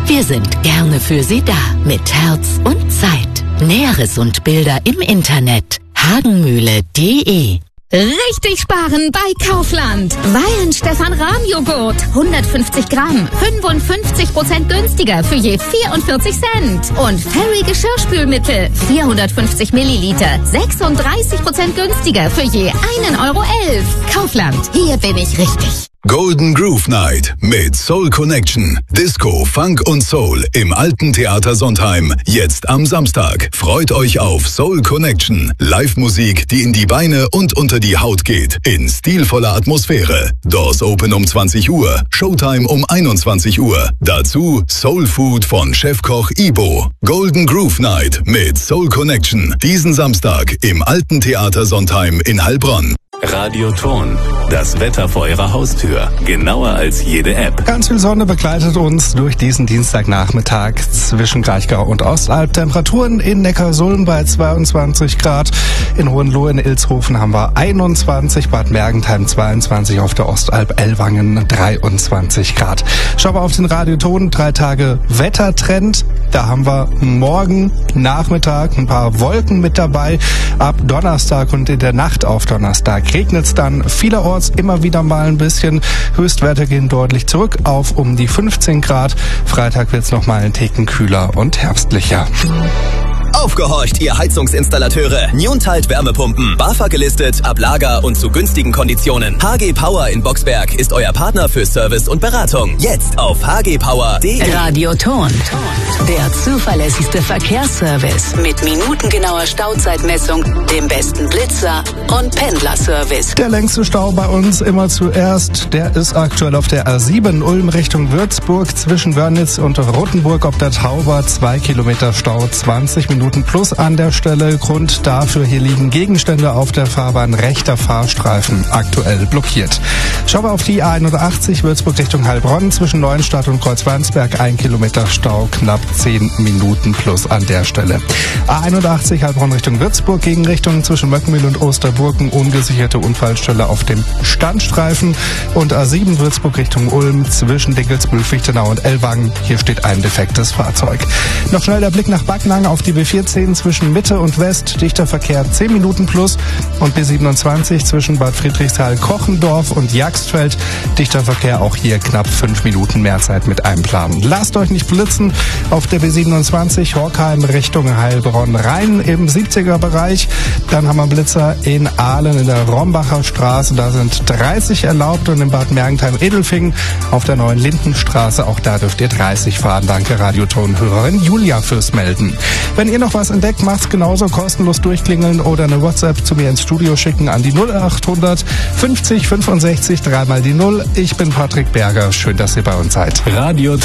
Wir sind gerne für Sie da, mit Herz und Zeit. Näheres und Bilder im Internet. hagenmühle.de. Richtig sparen bei Kaufland. Weyen Stefan Rahm Joghurt. 150 Gramm. 55% günstiger für je 44 Cent. Und Fairy Geschirrspülmittel. 450 Milliliter. 36% günstiger für je 1,11 Euro. Kaufland. Hier bin ich richtig. Golden Groove Night mit Soul Connection. Disco, Funk und Soul im Alten Theater Sontheim. Jetzt am Samstag. Freut euch auf Soul Connection. Live-Musik, die in die Beine und unter die Haut geht. In stilvoller Atmosphäre. Doors Open um 20 Uhr. Showtime um 21 Uhr. Dazu Soul Food von Chefkoch Ibo. Golden Groove Night mit Soul Connection. Diesen Samstag im Alten Theater Sontheim in Heilbronn. Radioton. Das Wetter vor Ihrer Haustür. Genauer als jede App. Ganz viel Sonne begleitet uns durch diesen Dienstagnachmittag zwischen Kraichgau und Ostalb. Temperaturen in Neckarsulm bei 22 Grad. In Hohenlohe in Ilshofen haben wir 21, Bad Mergentheim 22, auf der Ostalb Ellwangen 23 Grad. Schauen wir auf den Radioton. 3 Tage Wettertrend. Da haben wir morgen Nachmittag ein paar Wolken mit dabei. Ab Donnerstag und in der Nacht auf Donnerstag regnet es dann vielerorts immer wieder mal ein bisschen. Höchstwerte gehen deutlich zurück auf um die 15 Grad. Freitag wird es nochmal ein Ticken kühler und herbstlicher. Aufgehorcht, ihr Heizungsinstallateure. Newntide Wärmepumpen. BAFA gelistet, ab Lager und zu günstigen Konditionen. HG Power in Boxberg ist euer Partner für Service und Beratung. Jetzt auf hgpower.de. Radioton. Der zuverlässigste Verkehrsservice mit minutengenauer Stauzeitmessung, dem besten Blitzer und Pendlerservice. Der längste Stau bei uns immer zuerst, der ist aktuell auf der A7 Ulm Richtung Würzburg zwischen Wörnitz und Rothenburg ob der Tauber. 2 Kilometer Stau, 20 Minuten plus an der Stelle. Grund dafür, hier liegen Gegenstände auf der Fahrbahn, rechter Fahrstreifen aktuell blockiert. Schauen wir auf die A81 Würzburg Richtung Heilbronn zwischen Neuenstadt und Kreuzweinsberg. 1 Kilometer Stau, knapp 10 Minuten plus an der Stelle. A81 Heilbronn Richtung Würzburg, Gegenrichtung zwischen Möckenmühl und Osterburgen, ungesicherte Unfallstelle auf dem Standstreifen. Und A7 Würzburg Richtung Ulm zwischen Dinkelsbühl, Fichtenau und Ellwangen. Hier steht ein defektes Fahrzeug. Noch schnell der Blick nach Backnang auf die B14 zwischen Mitte und West, dichter Verkehr 10 Minuten plus, und B27 zwischen Bad Friedrichshall-Kochendorf und Jagsfeld, dichter Verkehr auch hier knapp 5 Minuten mehr Zeit mit einplanen. Lasst euch nicht blitzen auf der B27 Horkheim Richtung Heilbronn-Rhein im 70er Bereich. Dann haben wir Blitzer in Ahlen in der Rombacher Straße, da sind 30 erlaubt, und in Bad Mergentheim-Edelfingen auf der neuen Lindenstraße, auch da dürft ihr 30 fahren. Danke Radioton-Hörerin Julia fürs Melden. Wenn ihr noch was entdeckt, macht's genauso, kostenlos durchklingeln oder eine WhatsApp zu mir ins Studio schicken an die 0800 50 65 3 mal die 0. Ich bin Patrick Berger. Schön, dass ihr bei uns seid. Radioton.